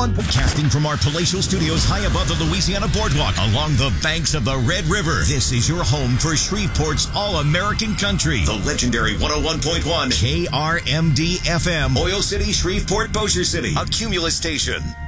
101. Casting from our palatial studios high above the Louisiana Boardwalk along the banks of the Red River. This is your home for Shreveport's all-American country. The legendary 101.1 KRMD FM. Oil City, Shreveport, Bossier City. A Cumulus station.